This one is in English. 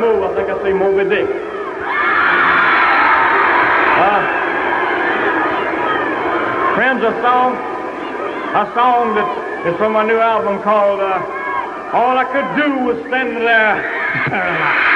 move. I think I see Moby Dick. Friends, a song that is from my new album called All I Could Do Was Stand There.